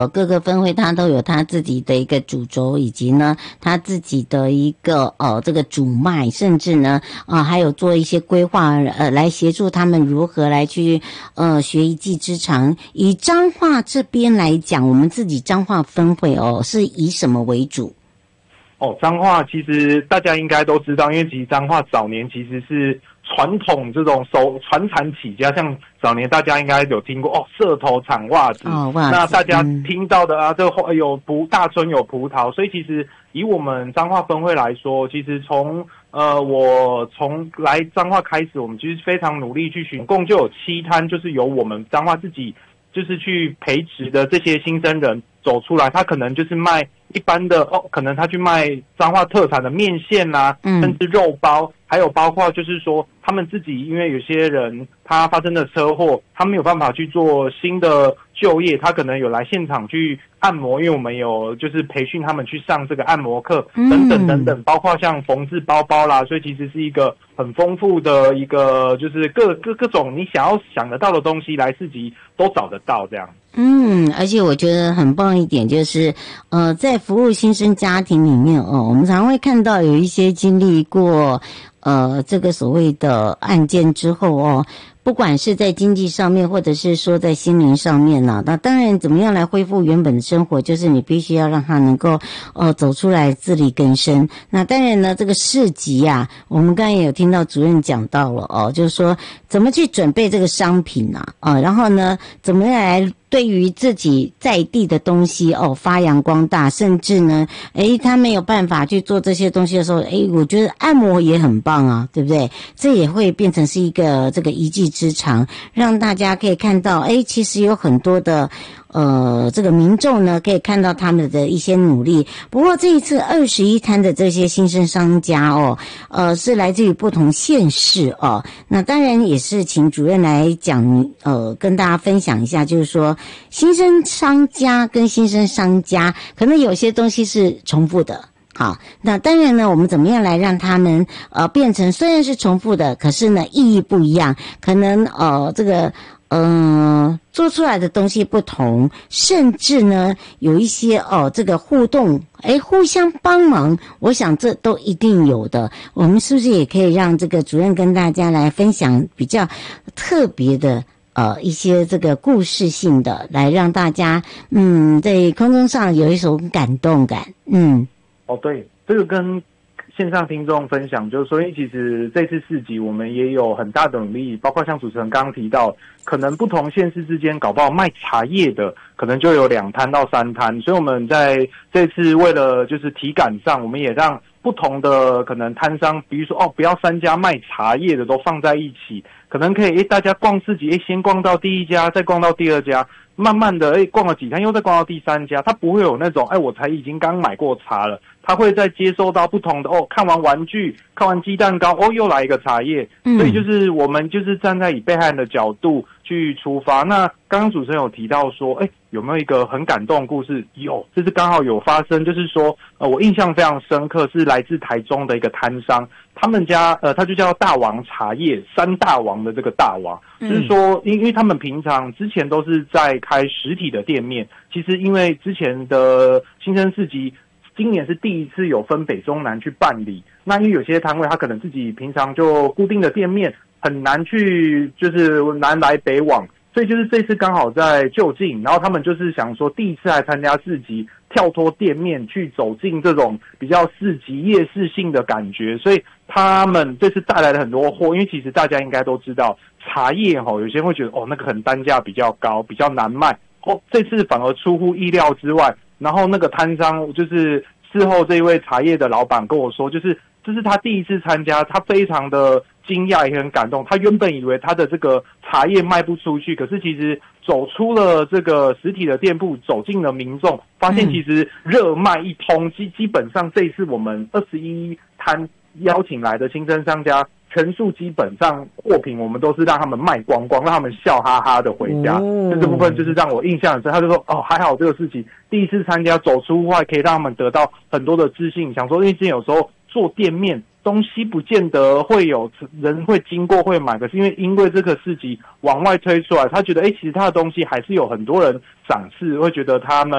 各个分会它都有它自己的一个主轴，以及呢它自己的一个这个主脉，甚至呢还有做一些规划来协助他们如何来去学一技之长。以彰化这边来讲，我们自己彰化分会是以什么为主？ 彰化其实大家应该都知道，因为其实彰化早年其实是传统这种传产起家，像早年大家应该有听过社头产袜子，那大家听到的这个有大村有葡萄，所以其实以我们彰化分会来说，其实我从来彰化开始，我们其实非常努力去总共就有7摊，就是由我们彰化自己就是去培植的这些新生人走出来，他可能就是卖一般的可能他去卖彰化特产的面线啦，甚至肉包，还有包括就是说他们自己，因为有些人他发生了车祸，他没有办法去做新的就业，他可能有来现场去按摩，因为我们有就是培训他们去上这个按摩课等等等等，包括像缝制包包啦，所以其实是一个很丰富的一个就是各种你想得到的东西来市集都找得到这样。 而且我觉得很棒一点就是在服务新生家庭里面我们常会看到有一些经历过这个所谓的案件之后不管是在经济上面，或者是说在心灵上面那当然怎么样来恢复原本的生活，就是你必须要让他能够走出来自力更生。那当然呢，这个市集我们刚才也有听到主任讲到了就是说怎么去准备这个商品然后呢怎么样来对于自己在地的东西发扬光大，甚至呢他没有办法去做这些东西的时候我觉得按摩也很棒对不对？这也会变成是一个这个一技之长，让大家可以看到其实有很多的这个民众呢可以看到他们的一些努力。不过这一次21摊的这些新生商家是来自于不同县市那当然也是请主任来讲跟大家分享一下，就是说新生商家跟新生商家可能有些东西是重复的。好，那当然呢，我们怎么样来让他们变成虽然是重复的，可是呢意义不一样，可能这个做出来的东西不同，甚至呢有一些这个互动互相帮忙，我想这都一定有的。我们是不是也可以让这个主任跟大家来分享比较特别的一些这个故事性的，来让大家在空中上有一种感动感。 对，这个跟线上听众分享，就是说，因为其实这次市集我们也有很大的努力，包括像主持人刚刚提到，可能不同县市之间搞不好卖茶叶的可能就有2摊到3摊，所以我们在这次为了就是体感上，我们也让不同的可能摊商，比如说不要3家卖茶叶的都放在一起，可能可以大家逛市集先逛到第1家，再逛到第2家，慢慢的逛了几摊又再逛到第3家，他不会有那种我才已经刚买过茶了，他会再接收到不同的看完玩具，看完鸡蛋糕又来一个茶叶，所以就是我们就是站在以被害人的角度去出发。那刚刚主持人有提到说有没有一个很感动的故事？有，这是刚好有发生，就是说我印象非常深刻，是来自台中的一个摊商，他们家他就叫大王茶叶，3大王的这个大王，就是说因为他们平常之前都是在开实体的店面，其实因为之前的新生市集今年是第1次有分北中南去办理，那因为有些摊位他可能自己平常就固定的店面很难去就是南来北往，所以就是这次刚好在就近，然后他们就是想说第1次来参加市集，跳脱店面去走进这种比较市集夜市性的感觉，所以他们这次带来了很多货。因为其实大家应该都知道茶叶有些人会觉得那个很单价比较高，比较难卖这次反而出乎意料之外。然后那个摊商就是事后这一位茶叶的老板跟我说，就是这是他第1次参加，他非常的惊讶也很感动。他原本以为他的这个茶叶卖不出去，可是其实走出了这个实体的店铺，走进了民众，发现其实热卖一通。基本上这一次我们21摊邀请来的新生商家，全数基本上货品我们都是让他们卖光光，让他们笑哈哈的回家。这部分就是让我印象很深。他就说还好这个事情第1次参加走出户外，可以让他们得到很多的自信。想说因为之前有时候做店面东西不见得会有人会经过会买，可是因为这个市集往外推出来，他觉得其实他的东西还是有很多人赏识，会觉得他们